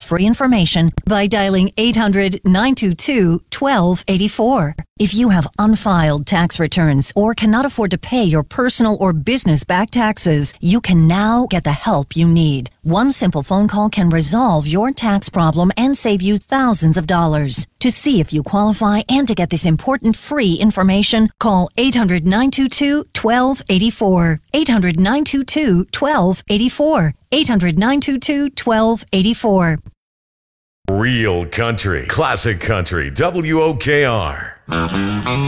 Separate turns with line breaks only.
free information by dialing 800-922-1284. If you have unfiled tax returns or cannot afford to pay your personal or business back taxes, you can now get the help you need. One simple phone call can resolve your tax problem and save you thousands of dollars. To see if you qualify and to get this important free information, call 800-922-1284. 800-922-1284. 800-922-1284.
Real country, classic country, WOKR.